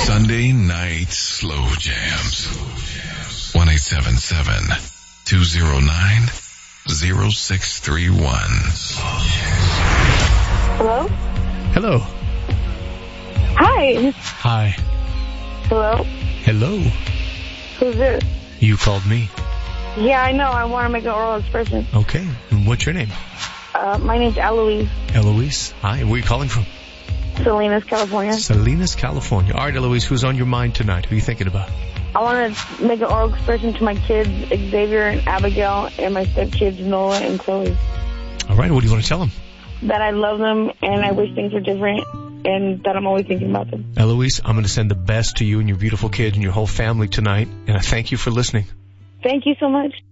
Sunday night slow jams. 1-877-209-0631. Hello? Hello. Hi. Hi. Hello? Hello. Who's this? You called me. Yeah, I know. I want to make an oral expression. Okay. And what's your name? My name's Eloise. Eloise. Hi. Where are you calling from? Salinas, California. Salinas, California. All right, Eloise, who's on your mind tonight? Who are you thinking about? I want to make an oral expression to my kids, Xavier and Abigail, and my stepkids, Noah and Chloe. All right. What do you want to tell them? That I love them and I wish things were different and that I'm always thinking about them. Eloise, I'm going to send the best to you and your beautiful kids and your whole family tonight, and I thank you for listening. Thank you so much.